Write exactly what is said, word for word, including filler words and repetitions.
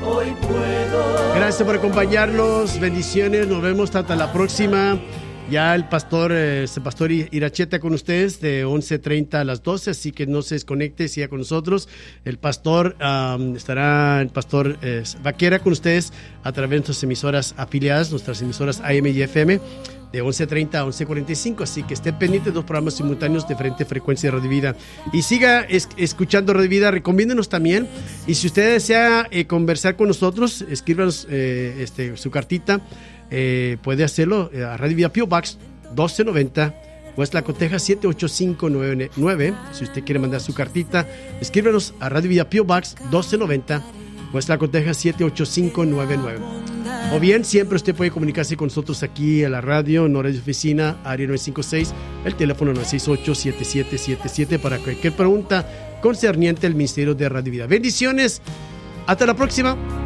hoy puedo. Gracias por acompañarnos, bendiciones, nos vemos hasta la próxima. Ya el pastor, eh, este pastor Iracheta con ustedes de once treinta a las doce, así que no se desconecte, siga con nosotros. El pastor, um, estará el pastor eh, Vaquera con ustedes a través de nuestras emisoras afiliadas, nuestras emisoras A M y F M, de once treinta a once cuarenta y cinco, así que estén pendientes de dos programas simultáneos de diferente frecuencia de Radio Vida. Y siga es, escuchando Radio Vida, recomiéndenos también. Y si usted desea eh, conversar con nosotros, escríbanos eh, este, su cartita. Eh, puede hacerlo eh, a Radio Vida P O Box doce noventa, West Laco, Texas siete ocho cinco nueve nueve. Si usted quiere mandar su cartita, escríbanos a Radio Vida P O Box doce noventa, West Laco, Texas siete ocho cinco nueve nueve. O bien, siempre usted puede comunicarse con nosotros aquí a la radio, en hora de oficina, área nueve cinco seis, el teléfono nueve seis ocho siete siete siete siete para cualquier pregunta concerniente al Ministerio de Radio Vida. Bendiciones, hasta la próxima.